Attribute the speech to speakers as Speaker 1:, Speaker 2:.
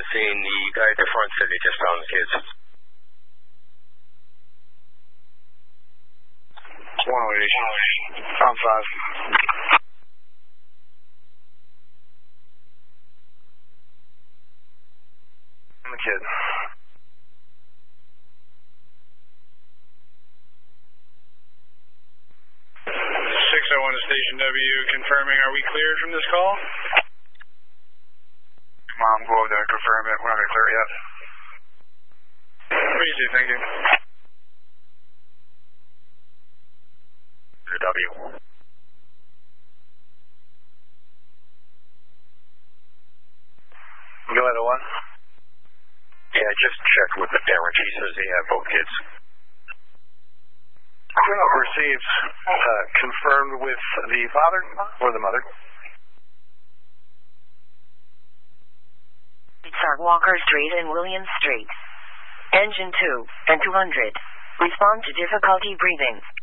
Speaker 1: scene. The guy at the front said they just found the kids.
Speaker 2: 108. Found 5. And the kid. 601 to Station W, confirming, are we cleared from this call? Mom, go over there and confirm it. We're not going to clear it yet. Easy, thank you. W. Go ahead, 01.
Speaker 1: Yeah, just check with the parent. He says they have both kids.
Speaker 2: Received. Confirmed with the father or the mother?
Speaker 3: Walker Street and Williams Street. Engine 2 and 200. Respond to difficulty breathing.